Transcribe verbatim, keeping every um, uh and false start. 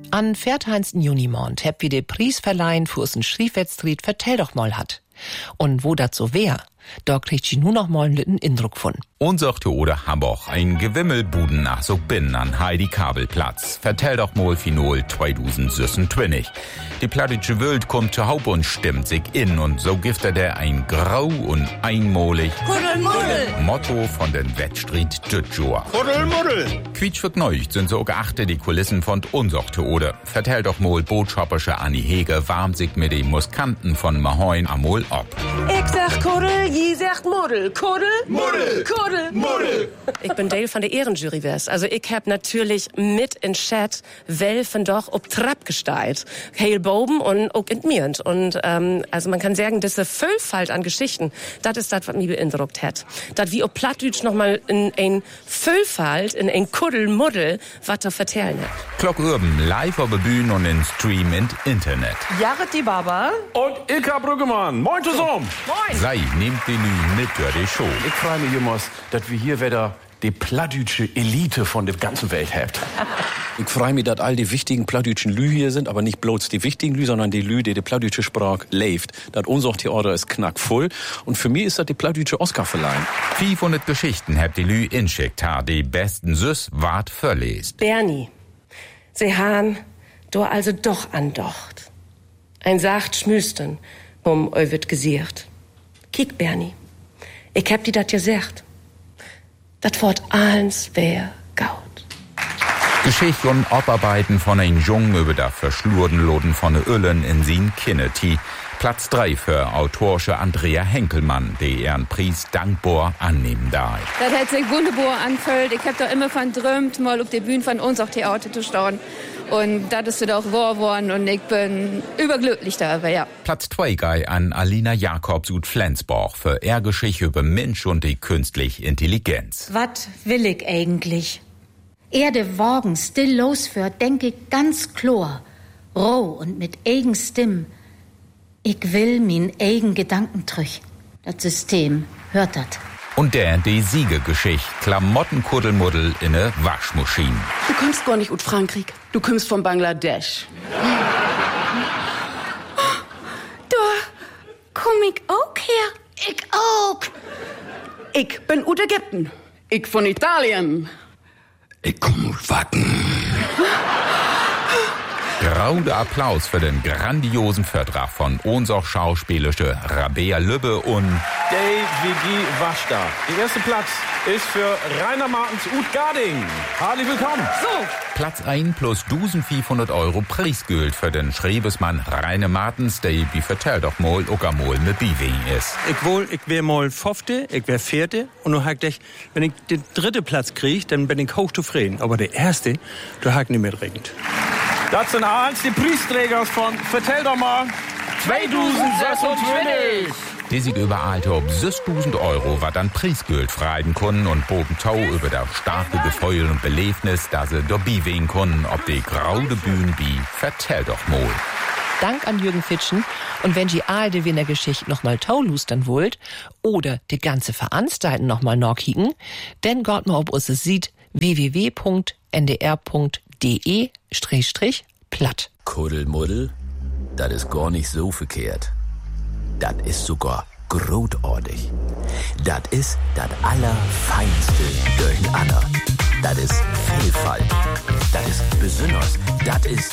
An vierzehnten Junimond heb wir de Preis verleihen für's Schriefwettstreet Vertell doch mal hat. Und wo dat so wär, da kriegt ich nur noch mal einen litten Indruck von. Unser Theode Hamburg, ein Gewimmelbuden nach so bin an Heidi Kabelplatz. Vertell doch mal Finol zwanzig sechsundzwanzig. Die plattische Welt kommt zu Haupt und stimmt sich in und so gibt er der ein grau und einmalig Kuddelmuddel Motto von den Wettstreet Dütjoa. Kuddelmuddel. Quietschvergneucht sind so geachte die Kulissen von unser Theode. Vertell doch mal boodschappersche Annie Hege warm sich mit den Muskanten von Mahoin amol ab. Ich sag Kuddel, je sagt Muddel. Kuddel, Muddel. Kuddel, Muddel. Ich bin Teil von der Ehrenjury wär's. Also ich hab natürlich mit in Chat Welfen doch ob Trapp gesteilt. Heil Boben und auch entmirend. Und ähm, also man kann sagen, diese Vielfalt an Geschichten, das ist das, was mich beeindruckt hat. Das wie ob Plattdeutsch noch mal in ein Vielfalt, in ein Kuddelmuddel, was da vertellen hat. Glock Urban live auf der Bühne und in Stream und Internet. Jared die Baba. Und Ilka Brüggemann. Moin zusammen. Moin. Sei, nehmt die Lü mit durch die Show. Ich freue mich immer, dass wir hier wieder die plattdeutsche Elite von der ganzen Welt habt. Ich freue mich, dass all die wichtigen plattdeutschen Lü hier sind, aber nicht bloß die wichtigen Lü, sondern die Lü, die die plattdeutsche Sprache lebt. Das unser Theater ist knackvoll und für mich ist das die plattdeutsche Oscar-Verleihung. fünfhundert Geschichten habt die Lü inschickt, ha die besten Süß wart verlest. Bernie, sie han do also doch andocht. Ein sacht Schmüsten um eu wird gesiert. Kiek, Bernie, ich hab die dat gesagt. Dat Wort eins wär gaut. Geschichte und Abarbeiten von ein Jungen über der Verschlurdenloden von de Öllen in sin Kinneti. Platz drei für autorsche Andrea Henkelmann, die ihren Preis dankbar annehmen darf. Das hat sich wunderbar angefühlt. Ich hab doch immer von träumt, mal auf der Bühne von uns auf Theater zu stehen. Und das ist doch wahr geworden und ich bin überglücklich darüber, ja. Platz zwei gehe an Alina Jakobs ut Flensborg für ihre Geschichte über Mensch und die künstliche Intelligenz. Was will ich eigentlich? Erde Wagen still losführt, denke ich ganz klar, roh und mit eigen Stimm. Ich will min eigen Gedanken trüch. Das System hört dat. Und der die Siegegeschichte, Klamottenkuddelmuddel in ne Waschmaschine. Du kommst gar nicht aus Frankreich. Du kommst von Bangladesch. Da komm ich auch her. Ich auch. Ich bin aus Ägypten. Ich von Italien. Ich komm aus Wacken. Grauder Applaus für den grandiosen Vertrag von unser schauspielische Rabea Lübbe und Dave Vigi Waschda. Der erste Platz ist für Rainer Martens Ut Garding. Herzlich willkommen. So, Platz eins plus eintausendfünfhundert Euro Preisgeld für den Schriebesmann Rainer Martens, der wie vertellt doch mal auch mal mit Biwing ist. Ich wohl, ich wär mal fünfte, ich wär vierte und nur hakt ich, wenn ich den dritten Platz krieg, dann bin ich hochzufrieden. Aber der erste, da hakt nicht mehr regend. Das sind eins die Preisträger von Vertell doch mal zwanzig sechsundzwanzig. Die sich überall ob sechstausend Euro war dann Preisgeld freien konnten und bogen Tau über das starke Gefeul und Belebnis, da sie dabei wehen konnten, ob die graude Bühne wie Vertell doch mal. Dank an Jürgen Fitschen. Und wenn die alte Wiener Geschichte noch mal taulustern wollt oder die ganze Veranstaltung noch mal nachkicken, dann geht mal ob uns es sieht w w w punkt n d r punkt d e Strich platt. Kuddelmuddel, das ist gar nicht so verkehrt. Das ist sogar großartig. Das ist das Allerfeinste durcheinander. Das ist Vielfalt. Das ist besonders. Das ist